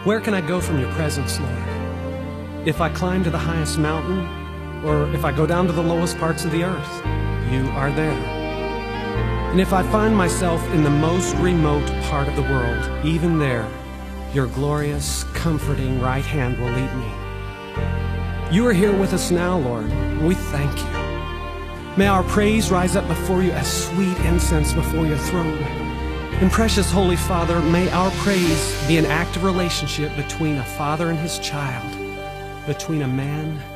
Where can I go from your presence, Lord? If I climb to the highest mountain, or if I go down to the lowest parts of the earth, you are there. And if I find myself in the most remote part of the world, even there, your glorious, comforting right hand will lead me. You are here with us now, Lord, and we thank you. May our praise rise up before you as sweet incense before your throne. And precious Holy Father, may our praise be an active relationship between a father and his child, between a man